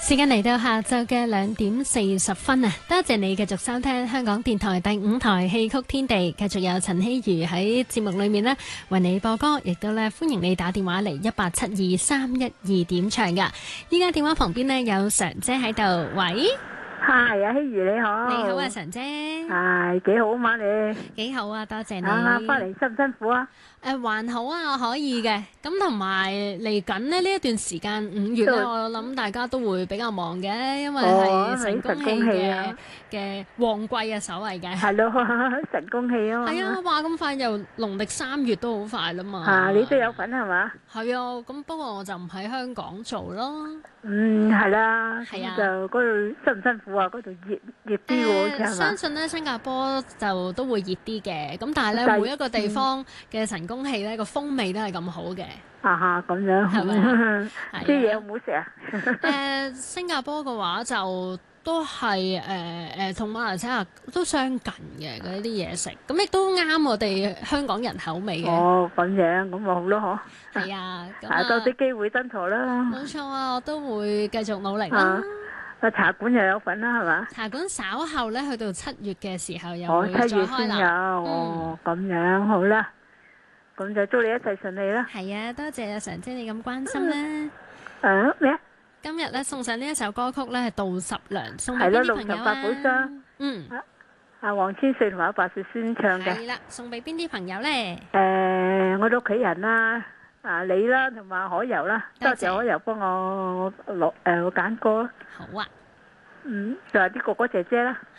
時間嚟到下晝嘅2:40啊！多謝你繼續收聽香港電台第5台戲曲天地，繼續有陳希如喺節目裏面呢為你播歌，亦都咧歡迎你打電話嚟1872312點唱噶。依家電話旁邊呢有常姐喺度，喂， 係啊，希如你好， 你好啊，常姐， 係幾好嘛你？ 幾好啊，多謝你。 啱啱翻嚟辛唔辛苦啊？ 還好啊，可以嘅。咁同埋嚟緊呢一段時間5月咧，我諗大家都會比較忙嘅，因為係神功戲嘅旺季啊，所謂嘅。 係咯，神功戲啊嘛。 係啊，話咁快又農曆3月都好快啦嘛。 你都有份係嘛？ 係啊，咁不過我就唔喺香港做咯。 係啦。 係啊。 就嗰度辛唔辛苦啊？嗰度熱啲喎，好似係嘛？ 相信咧新加坡就都會熱啲嘅，咁但係咧每一個地方嘅神功戲咧個風味都係咁好嘅。 咁樣係咪？啲嘢好唔好食啊？ 新加坡嘅話就都係同馬來西亞都相近嘅嗰啲嘢食，咁亦都啱我哋香港人口味嘅。 咁樣咁咪好咯，嗬。 係啊， 多啲機會登台啦。 冇錯啊，我都會繼續努力啦。 茶館又有份啦，係嘛？ 茶館稍後咧去到7月嘅時候又會再開啦。7月先有，咁樣好啦。咁就祝你一切順利啦。 係啊，多謝阿常姐你咁關心啦。 咩？ 今日咧送上呢一首歌曲咧係杜十娘，送俾邊啲朋友啊？ 係咯，68寶箱。阿黃千穗同埋阿白雪仙唱嘅。 係啦，送俾邊啲朋友咧？ 我哋屋企人啦，你啦，同埋海柔啦，多謝海柔幫我揀歌。 好啊。 就係啲哥哥姐姐啦。